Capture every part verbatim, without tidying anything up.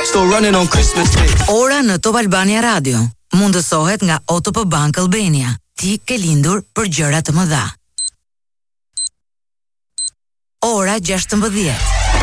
Still running on Christmas Day. Ora në Top Albania Radio mundësohet nga O T P Bank Albania. Ti ke lindur për gjëra të mëdha. Ora gjashtëmbëdhjetë.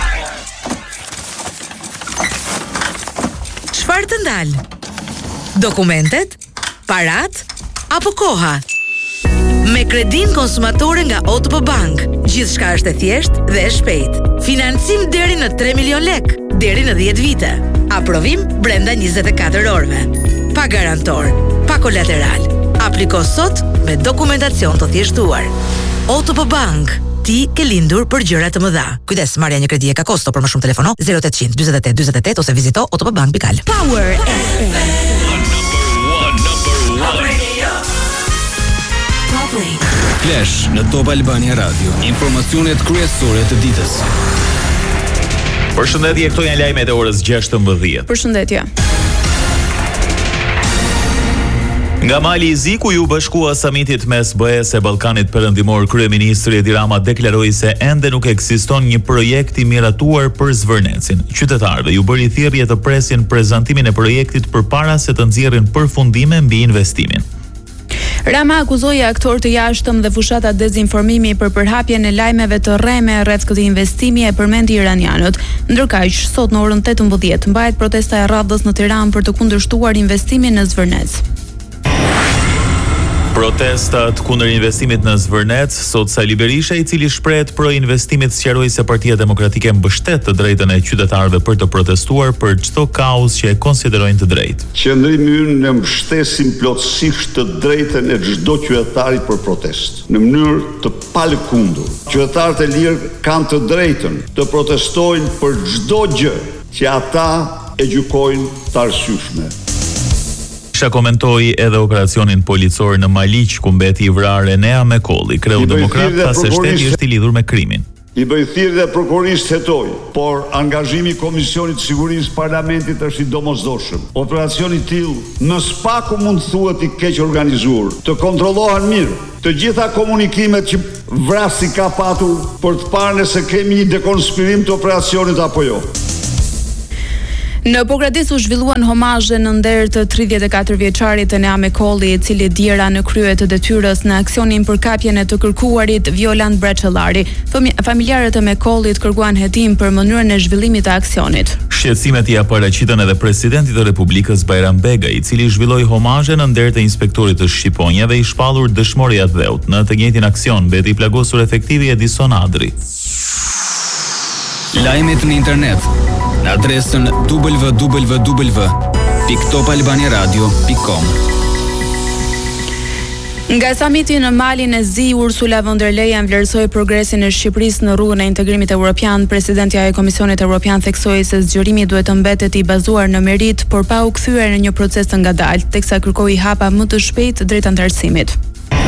Çfarë të ndal? Dokumentet, parat apo koha? Me kredin konsumatore nga O T P Bank, gjithçka është e thjeshtë dhe e shpejtë. Financim deri në tre milion lek, deri në dhjetë vite. Aprovim brenda njëzet e katër orëve. Pa garantor, pa kolateral. Apliko sot me dokumentacion të thjeshtuar. O T P Bank, ti ke lindur për gjëra të mëdha. Kujdes, marrja një kredi e ka kosto, për më shumë telefono zero opt zero zero dyzet e tetë dyzet e tetë ose vizito otpbank pikë al. Power F M. Flash në Top Albania Radio. Informacionet kryesore të ditës. Përshëndetje, këto janë lajmet e orës gjashtëmbëdhjetë. Përshëndetje. Nga Mali i Zi, ku ju bashkua samitit mes B E S e Ballkanit Perëndimor, kryeministri Edi Rama deklaroi se ende nuk ekziston një projekt i miratuar për Zvërnecin. Qytetarëve ju bëri thirrje të presin prezantimin e projektit përpara se të nxjerrin përfundime mbi investimin. Rama akuzoi aktor të jashtëm dhe fushata dezinformimi për përhapjen e lajmeve të rreme rreth këtij investimi, e përmendi iranianët. Ndërkaq, sot në orën tetëmbëdhjetë mbahet protesta e radhës në Tiranë për të kundërshtuar investimin në Zvërnec. Protestat kundër investimit në Zvërnec, sot Sali Berisha, i cili shprehet pro investimit, sqaroi se Partia Demokratike mbështet të drejtën e qytetarëve për të protestuar për çdo kauz që e konsiderojnë të drejtë. Qëndrimi ynë ne mbështesim plotësisht të drejtën e çdo qytetari për protestë, në mënyrë të palëkundur. Qytetarët e lirë kanë të drejtën të protestojnë për çdo gjë që ata e gjykojnë të arsyeshme. Berisha komentoi edhe operacionin policor në Maliq, ku mbeti i vrarë Enea Mekolli, kreu demokrat, tha se shteti është i lidhur me krimin. I bëj thirrje dhe prokurorisë hetoj, por angazhimi i Komisionit të Sigurisë Parlamentit është i domosdoshëm. Operacioni i tillë në spaku mund thuhet i keq organizuar, të kontrollohen mirë të gjitha komunikimet që vrasi ka patur për të parë nëse kemi një dekonspirim të operacionit apo jo. Në Pogradec u zhvilluan homazhe në nder të tridhjetë e katër vjeçarit Enea Mekolli, i cili djera në krye të detyrës në aksionin për kapjen e të kërkuarit Violant Braçellari. Familjarët e Mekollit kërkuan hetim për mënyrën e zhvillimit të aksionit. Shqetësimet ia paraqitën edhe presidenti i Republikës Bajram Bega, i cili zhvilloi homazhe në nder të inspektorit të shqiponjave, i shpallur dëshmoria të dheut. Në të njëjtin aksion mbeti i plagosur efektivi Edison Adri. Lajmet në internet në adresën w w w pikë top albania radio pikë com. Nga samiti në Malin e Zi, Ursula von der Leyen vlerësoi progresin e Shqipërisë në rrugën e integrimit evropian. Presidentja e Komisionit Evropian theksoi se zgjerimi duhet të mbetet i bazuar në merit, por pa u kthyer në një proces të ngadalt, teksa kërkoi hapa më të shpejtë drejt antarësimit.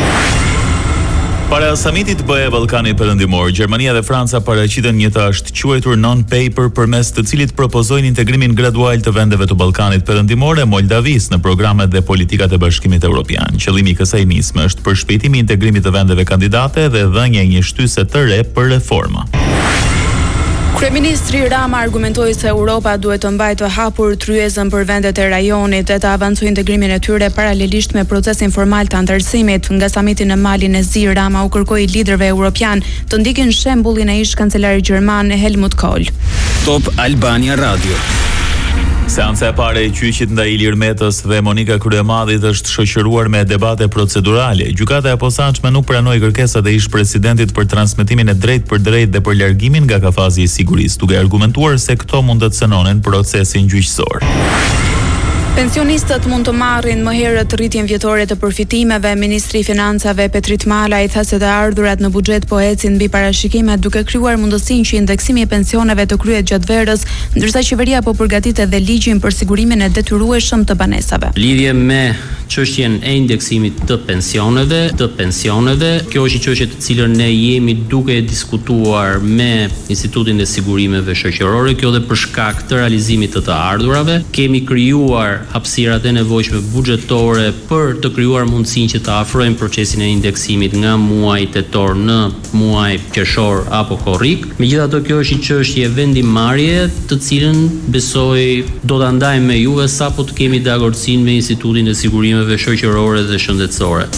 Para samitit B E Ballkani Perëndimor, Gjermania dhe Franca paraqiten një të ashtë quajtur non-paper, përmes të cilit propozojnë integrimin gradual të vendeve të Ballkanit Perëndimor e Moldavisë në programet dhe politikat e Bashkimit Evropian. Qëllimi i kësaj nisme është përshpejtimi i integrimit të vendeve kandidate dhe dhënia e një shtyse të re për reforma. Kryeministri Rama argumentoi se Europa duhet të mbajë të hapur tryezën për vendet e rajonit e të avancojë integrimin e tyre paralelisht me procesin formal të antarësimit. Nga samiti në Malin e Zi, Rama u kërkoi liderëve europian të ndiqin shembullin e ish kancelarit gjerman Helmut Kohl. Top Albania Radio. Seanca e parë e gjyqit ndaj Ilir Metës dhe Monika Kryemadhit është shoqëruar me debate procedurale. Gjykata e posaçme nuk pranoi kërkesat e ish presidentit për transmetimin e drejt për drejt dhe për largimin nga kafazi i sigurisë, duke argumentuar se këto mund të cënonin procesin gjyqësor. Pensionistët mund të marrin më herët rritjen vjetore të përfitimeve. Ministri i Financave Petrit Mala i tha se të ardhurat në buxhet po ecin mbi parashikimet, duke krijuar mundësinë që indeksimi i pensioneve të kryhet gjatë verës, ndërsa qeveria po përgatit edhe ligjin për sigurimin e detyrueshëm të banesave. Lidhje me çështjen e indeksimit të pensioneve, të pensioneve, kjo është një çështje të cilën ne jemi duke diskutuar me Institutin e Sigurimeve Shoqërore, kjo dhe për shkak të realizimit të të ardhurave. Kemi krijuar hapësirat e nevojshme buxhetore për të krijuar mundësinë që të afrojmë procesin e indeksimit nga muaji tetor në muaj qershor apo korrik. Megjithatë, kjo është një çështje vendimarrje, të cilën besoj do ta ndajmë me juve sapo të kemi dakordsinë me Institutin e Sigurimeve Shoqërore dhe Shëndetësore.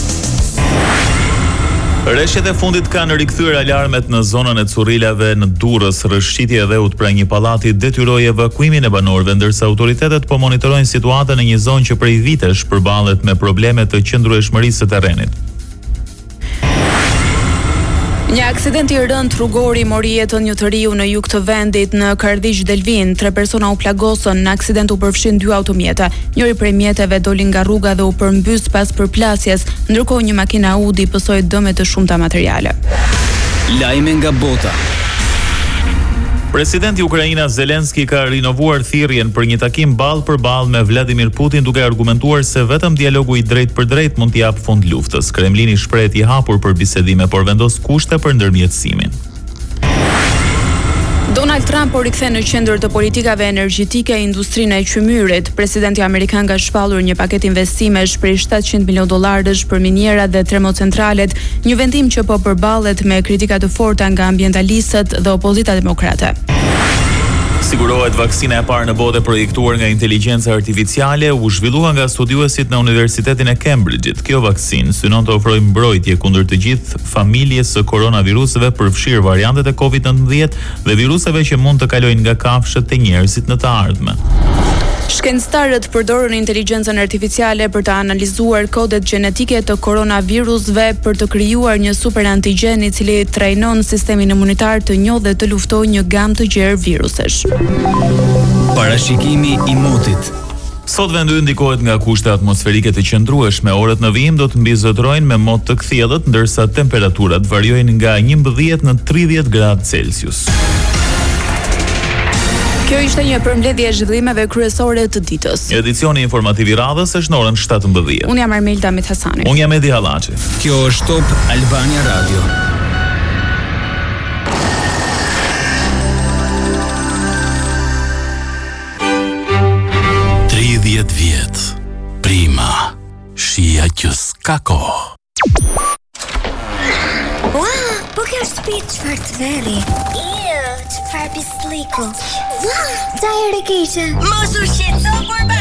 Rreshtet e fundit kanë rikthyer alarmet në zonën e Currilave në Durrës. Rrëshqitja e dheut pranë një pallati detyroi evakuimin e banorëve, ndërsa autoritetet po monitorojnë situatën në një zonë që prej vitesh përballet me probleme të qëndrueshmërisë së terrenit. Një aksident i rënd rrugori mori jetën një të riu në jug të vendit në Kardish Delvin. Tre persona u plagosën, në aksident u përfshin dy automjete. Njëri prej mjeteve doli nga rruga dhe u përmbys pas përplasjes, ndërkohë një makinë Audi pësoi dëme të shumta materiale. Lajme nga bota. Presidenti i Ukrainës Zelenski ka rinovuar thirrjen për një takim ball për ball me Vladimir Putin, duke argumentuar se vetëm dialogu i drejt për drejt mund t'i jap fund luftës. Kremlini shpreh i hapur për bisedime, por vendos kushte për ndërmjetësimin. Donald Trump po rikthen në qendër të politikave energjetike industrinë e qymyrit. Presidenti amerikan ka shpallur një paketë investimesh prej shtatëqind milion dollarësh për minierat dhe termocentralet, një vendim që po përballet me kritika të forta nga ambientalistët dhe opozita demokrate. Sigurohet vaksina e parë në botë projektuar nga inteligjenca artificiale u zhvillua nga studiuesit në Universitetin e Cambridge-it. Kjo vaksinë synon të ofrojë mbrojtje kundër të gjithë familjes së koronaviruseve, përfshirë variantet e kovid nëntëmbëdhjetë dhe viruseve që mund të kalojnë nga kafshët te njerëzit në të ardhmen. Shkencëtarët përdorën inteligjencën artificiale për të analizuar kodet gjenetike të koronavirusve për të krijuar një super antigjen i cili trajnon sistemin imunitar të njohë dhe të luftojë një gamë të gjerë virusesh. Parashikimi i motit. Sot vendi ndikohet nga kushte atmosferike të qëndrueshme. Orët në vijim do të mbizotërojnë me mot të kthjellët, ndërsa temperaturat variojnë nga njëmbëdhjetë në tridhjetë gradë Celsius. Kjo ishte një përmbledhje e zhvillimeve kryesore të ditës. Edicioni informativ i radhës është në orën shtatëmbëdhjetë. Unë jam Armelda Mithasani. Unë jam Edi Hallaçi. Kjo është Top Albania Radio. tridhjetë vjet. Prima. Shija që s'ka kohë. Ua, po kjo shtëpi çfarë të veri. Iu, çfarë pisliku. Ua, sa herë keqe. Mos u shqetëso kur